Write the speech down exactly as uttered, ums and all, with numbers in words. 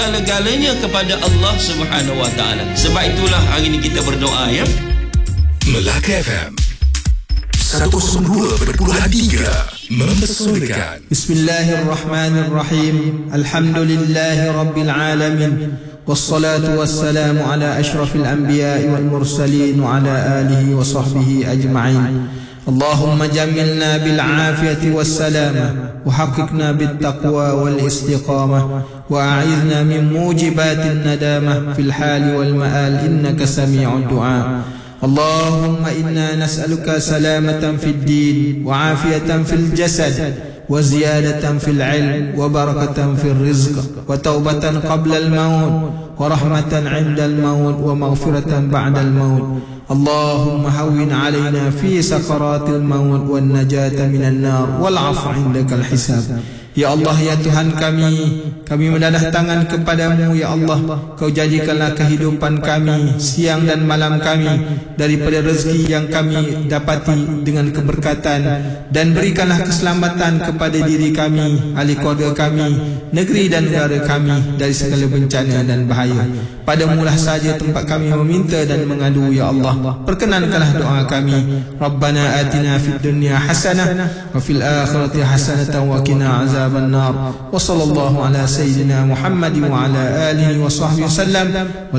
segala-galanya kepada Allah Subhanahu wa taala. Sebab itulah hari ini kita berdoa, ya. Melaka F M seratus dua perpuluhan tiga mempesonakan. Bismillahirrahmanirrahim. Alhamdulillahi rabbil alamin. Wassalatu wassalamu ala ashrafil anbiya'i wal mursalin wa ala alihi wa sahbihi ajma'in. Allahumma jammilna bil afiyati was salamah wa haqiqna bit taqwa wal istiqamah wa a'idhna min mujibatin nadamah fil hali wal ma'al innaka sami'ud du'a. اللهم إنا نسألك سلامة في الدين وعافية في الجسد وزيادة في العلم وبركة في الرزق وتوبة قبل الموت ورحمة عند الموت ومغفرة بعد الموت. اللهم هون علينا في سكرات الموت والنجاة من النار والعفو عندك الحساب. Ya Allah, ya Tuhan kami, kami mendadah tangan kepadamu, ya Allah. Kau jadikanlah kehidupan kami, siang dan malam kami, daripada rezeki yang kami dapati dengan keberkatan, dan berikanlah keselamatan kepada diri kami, ahli keluarga kami, negeri dan negara kami dari segala bencana dan bahaya. Padamulah saja tempat kami meminta dan mengadu, ya Allah. Perkenankanlah doa kami. Rabbana atina fid dunya hasanah wa fil akhirati hasanatan wa qina azab النار وصلى الله على سيدنا محمد وعلى آله وصحبه وسلم.